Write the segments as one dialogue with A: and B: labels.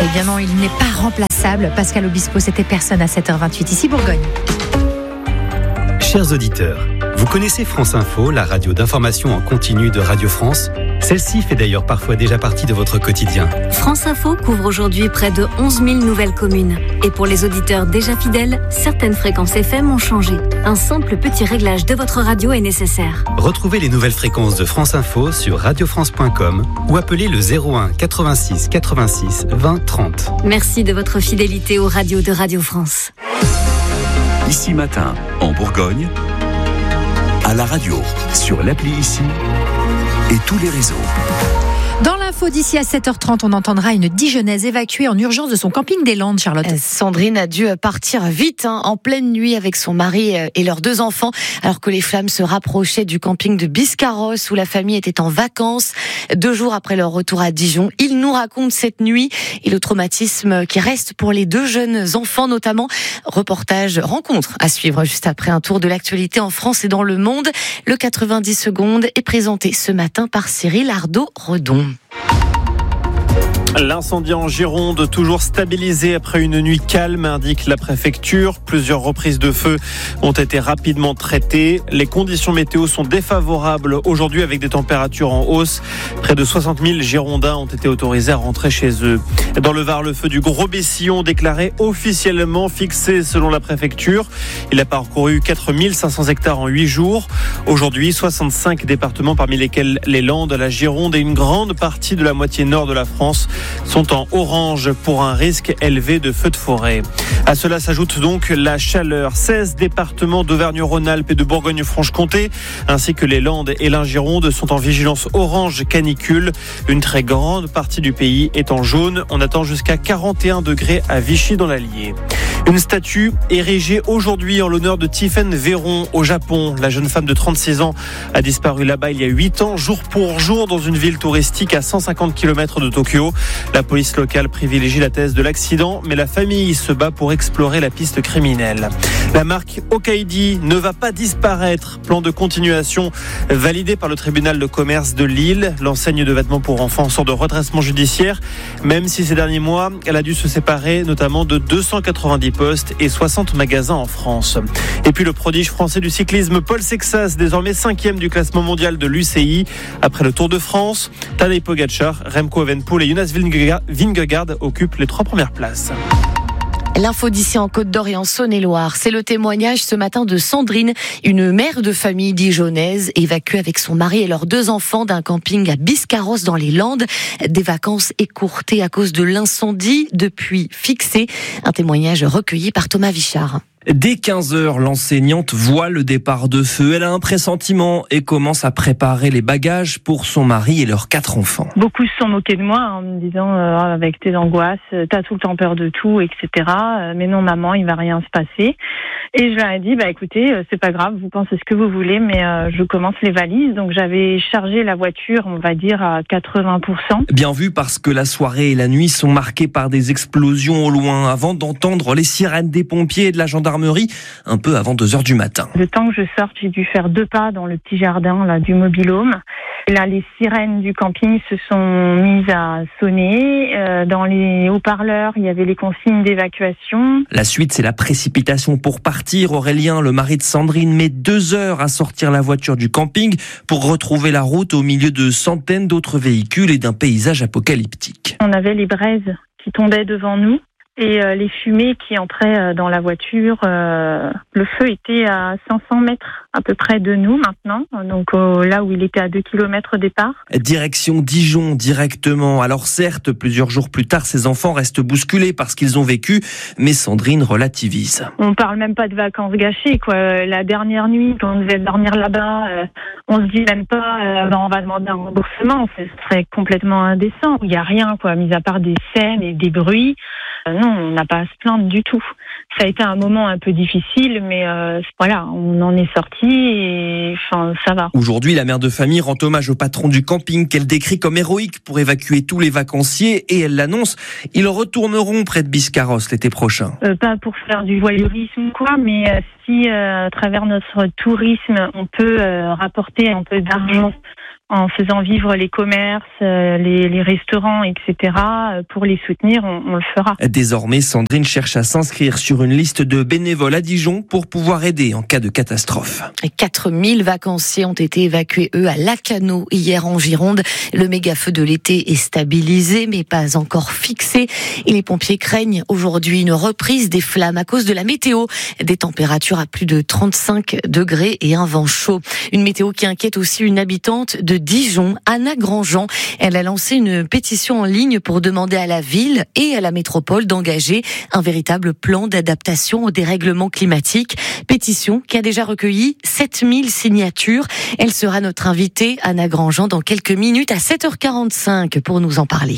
A: Eh bien non, il n'est pas remplaçable. Pascal Obispo, c'était personne à 7h28 ici Bourgogne.
B: Chers auditeurs, vous connaissez France Info, la radio d'information en continu de Radio France? Celle-ci fait d'ailleurs parfois déjà partie de votre quotidien.
C: France Info couvre aujourd'hui près de 11 000 nouvelles communes. Et pour les auditeurs déjà fidèles, certaines fréquences FM ont changé. Un simple petit réglage de votre radio est nécessaire.
B: Retrouvez les nouvelles fréquences de France Info sur radiofrance.com ou appelez le 01 86 86 20 30.
C: Merci de votre fidélité aux radios de Radio France.
D: Ici Matin, en Bourgogne, à la radio, sur l'appli Ici et tous les réseaux.
A: Dans l'info d'ici à 7h30, on entendra une Dijonnaise évacuée en urgence de son camping des Landes, Charlotte.
E: Sandrine a dû partir vite, en pleine nuit avec son mari et leurs 2 enfants, alors que les flammes se rapprochaient du camping de Biscarrosse où la famille était en vacances. 2 jours après leur retour à Dijon, ils nous racontent cette nuit et le traumatisme qui reste pour les 2 jeunes enfants notamment. Rencontre à suivre juste après un tour de l'actualité en France et dans le monde. Le 90 secondes est présenté ce matin par Cyril Ardo-Redon.
F: L'incendie en Gironde, toujours stabilisé après une nuit calme, indique la préfecture. Plusieurs reprises de feu ont été rapidement traitées. Les conditions météo sont défavorables aujourd'hui avec des températures en hausse. Près de 60 000 Girondins ont été autorisés à rentrer chez eux. Dans le Var, le feu du Gros-Bessillon déclaré officiellement fixé selon la préfecture. Il a parcouru 4 500 hectares en 8 jours. Aujourd'hui, 65 départements parmi lesquels les Landes, la Gironde et une grande partie de la moitié nord de la France sont en orange pour un risque élevé de feux de forêt. À cela s'ajoute donc la chaleur. 16 départements d'Auvergne-Rhône-Alpes et de Bourgogne-Franche-Comté, ainsi que les Landes et la Gironde, sont en vigilance orange canicule. Une très grande partie du pays est en jaune. On attend jusqu'à 41 degrés à Vichy dans l'Allier. Une statue érigée aujourd'hui en l'honneur de Tiffaine Véron au Japon. La jeune femme de 36 ans a disparu là-bas il y a 8 ans, jour pour jour, dans une ville touristique à 150 km de Tokyo. La police locale privilégie la thèse de l'accident, mais la famille se bat pour explorer la piste criminelle. La marque Okaidi ne va pas disparaître. Plan de continuation validé par le tribunal de commerce de Lille. L'enseigne de vêtements pour enfants sort de redressement judiciaire, même si ces derniers mois, elle a dû se séparer notamment de 290 postes et 60 magasins en France. Et puis le prodige français du cyclisme Paul Sexas, désormais 5e du classement mondial de l'UCI. Après le Tour de France, Tadej Pogačar, Remco Evenepoel et Jonas Vingegaard occupent les 3 premières places.
E: L'info d'ici en Côte d'Or et en Saône-et-Loire, c'est le témoignage ce matin de Sandrine, une mère de famille dijonnaise évacuée avec son mari et leurs 2 enfants d'un camping à Biscarrosse dans les Landes. Des vacances écourtées à cause de l'incendie depuis fixé. Un témoignage recueilli par Thomas Vichard.
G: Dès 15h, l'enseignante voit le départ de feu. Elle a un pressentiment et commence à préparer les bagages pour son mari et leurs 4 enfants.
H: Beaucoup se sont moqués de moi en me disant avec tes angoisses, t'as tout le temps peur de tout, etc. Mais non maman, il va rien se passer. Et je leur ai dit, écoutez, c'est pas grave, vous pensez ce que vous voulez, mais je commence les valises. Donc j'avais chargé la voiture, on va dire, à 80%.
G: Bien vu parce que la soirée et la nuit sont marquées par des explosions au loin avant d'entendre les sirènes des pompiers et de la gendarmerie un peu avant 2h du matin.
H: Le temps que je sorte, j'ai dû faire 2 pas dans le petit jardin là, du mobil-home. Là, les sirènes du camping se sont mises à sonner. Dans les haut-parleurs, il y avait les consignes d'évacuation.
G: La suite, c'est la précipitation pour partir. Aurélien, le mari de Sandrine, met 2 heures à sortir la voiture du camping pour retrouver la route au milieu de centaines d'autres véhicules et d'un paysage apocalyptique.
H: On avait les braises qui tombaient devant nous. Et les fumées qui entraient dans la voiture, le feu était à 500 mètres à peu près de nous maintenant, donc là où il était à 2 km au départ.
G: Direction Dijon directement. Alors certes, plusieurs jours plus tard, ces enfants restent bousculés parce qu'ils ont vécu, mais Sandrine relativise.
H: On parle même pas de vacances gâchées, quoi. La dernière nuit, quand on devait dormir là-bas, on se dit même pas, on va demander un remboursement, ce serait complètement indécent. Il y a rien, quoi, mis à part des scènes et des bruits. Non, on n'a pas à se plaindre du tout. Ça a été un moment un peu difficile, mais voilà, on en est sorti et ça va.
G: Aujourd'hui, la mère de famille rend hommage au patron du camping qu'elle décrit comme héroïque pour évacuer tous les vacanciers et elle l'annonce, ils retourneront près de Biscarrosse l'été prochain.
H: Pas pour faire du voyeurisme quoi, mais si à travers notre tourisme, on peut rapporter un peu d'argent en faisant vivre les commerces, les restaurants, etc. Pour les soutenir, on le fera.
G: Désormais, Sandrine cherche à s'inscrire sur une liste de bénévoles à Dijon pour pouvoir aider en cas de catastrophe.
E: 4000 vacanciers ont été évacués, eux, à Lacanau hier en Gironde. Le méga-feu de l'été est stabilisé, mais pas encore fixé. Et les pompiers craignent aujourd'hui une reprise des flammes à cause de la météo. Des températures à plus de 35 degrés et un vent chaud. Une météo qui inquiète aussi une habitante de Dijon, Anna Grandjean. Elle a lancé une pétition en ligne pour demander à la ville et à la métropole d'engager un véritable plan d'adaptation au dérèglement climatique. Pétition qui a déjà recueilli 7000 signatures. Elle sera notre invitée, Anna Grandjean, dans quelques minutes à 7h45 pour nous en parler.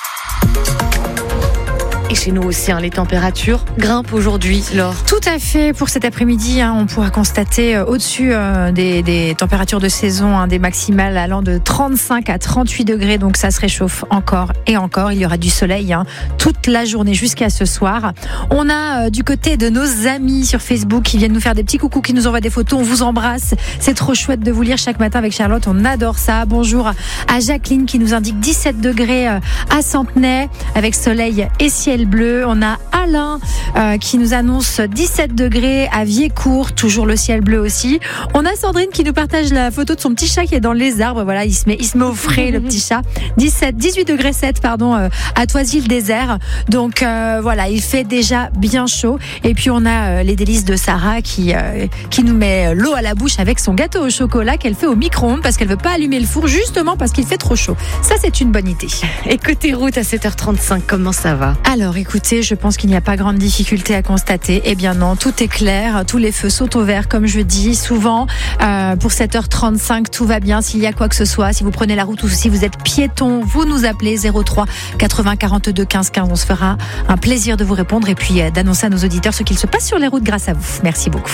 E: Et chez nous aussi, les températures grimpent aujourd'hui, Laure.
A: Tout à fait. Pour cet après-midi, on pourra constater au-dessus des températures de saison, des maximales allant de 35 à 38 degrés. Donc ça se réchauffe encore et encore. Il y aura du soleil toute la journée jusqu'à ce soir. On a du côté de nos amis sur Facebook qui viennent nous faire des petits coucous, qui nous envoient des photos. On vous embrasse. C'est trop chouette de vous lire chaque matin avec Charlotte. On adore ça. Bonjour à Jacqueline qui nous indique 17 degrés à Centenay avec soleil et ciel bleu. On a Alain qui nous annonce 17 degrés à Viécourt, toujours le ciel bleu aussi. On a Sandrine qui nous partage la photo de son petit chat qui est dans les arbres. Voilà, il se met au frais, le petit chat. 18 degrés 7, à Toisy-le-Désert. Donc voilà, il fait déjà bien chaud. Et puis on a les délices de Sarah qui nous met l'eau à la bouche avec son gâteau au chocolat qu'elle fait au micro-ondes parce qu'elle veut pas allumer le four justement parce qu'il fait trop chaud. Ça, c'est une bonne idée.
E: Et côté route à 7h35, comment ça va ?
A: Alors écoutez, je pense qu'il n'y a pas grande difficulté à constater. Eh bien non, tout est clair, tous les feux sont au vert comme je dis souvent. Pour 7h35, tout va bien. S'il y a quoi que ce soit, si vous prenez la route ou si vous êtes piéton, vous nous appelez 03 80 42 15 15. On se fera un plaisir de vous répondre et puis d'annoncer à nos auditeurs ce qu'il se passe sur les routes grâce à vous. Merci beaucoup.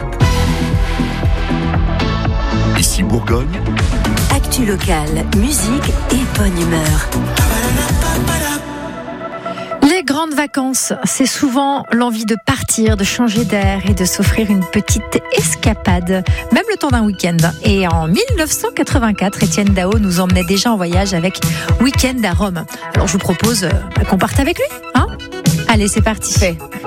D: Ici Bourgogne.
C: Actu locale, musique et bonne humeur.
A: Les grandes vacances, c'est souvent l'envie de partir, de changer d'air et de s'offrir une petite escapade, même le temps d'un week-end. Et en 1984, Étienne Dao nous emmenait déjà en voyage avec Week-end à Rome. Alors je vous propose qu'on parte avec lui, Allez, c'est parti.